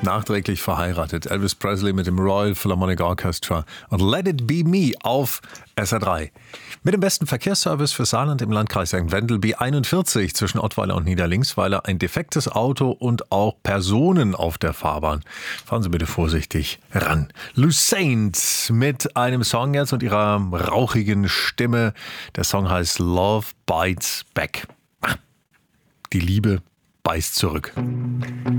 nachträglich verheiratet. Elvis Presley mit dem Royal Philharmonic Orchestra und Let It Be Me auf SR3. Mit dem besten Verkehrsservice für Saarland im Landkreis St. Wendel B41 zwischen Ottweiler und Niederlingsweiler ein defektes Auto und auch Personen auf der Fahrbahn. Fahren Sie bitte vorsichtig ran. Lusaint mit einem Song jetzt und ihrer rauchigen Stimme. Der Song heißt Love Bites Back. Die Liebe beißt zurück.